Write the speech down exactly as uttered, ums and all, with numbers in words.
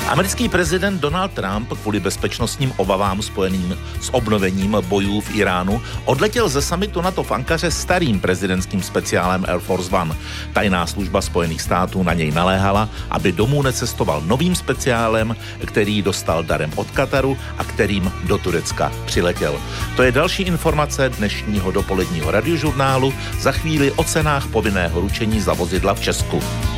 Americký prezident Donald Trump kvůli bezpečnostním obavám spojeným s obnovením bojů v Iránu odletěl ze summitu NATO v Ankaře starým prezidentským speciálem Air Force One. Tajná služba Spojených států na něj naléhala, aby domů necestoval novým speciálem, který dostal darem od Kataru a kterým do Turecka přiletěl. To je další informace dnešního dopoledního radiožurnálu. Za chvíli o cenách povinného ručení za vozidla v Česku.